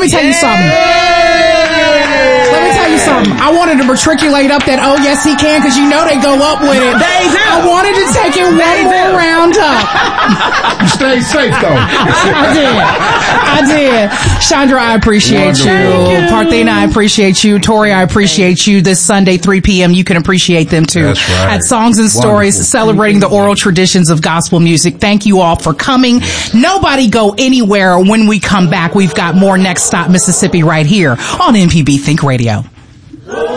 me tell you something. Let me tell you something. I wanted to matriculate up that, oh, yes, he can, because you know they go up with it. They do. I wanted to take it one more round up. You stay safe, though. I did. Chandra, I appreciate you. Parthena, I appreciate you. Tori, I appreciate you. This Sunday, 3 p.m., you can appreciate them, too. That's right. At Songs and Stories, celebrating the oral traditions of gospel music. Thank you all for coming. Nobody go anywhere. When we come back, we've got more Next Stop Mississippi right here on MPB Think Radio.